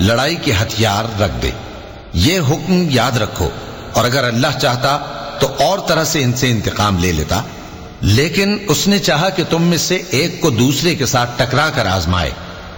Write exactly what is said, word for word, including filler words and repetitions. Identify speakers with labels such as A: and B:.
A: लड़ाई के हथियार रख दे। ये हुक्म याद रखो, और अगर अल्लाह चाहता तो और तरह से इनसे इंतकाम ले लेता, लेकिन उसने चाहा कि तुम में से एक को दूसरे के साथ टकरा कर आजमाए।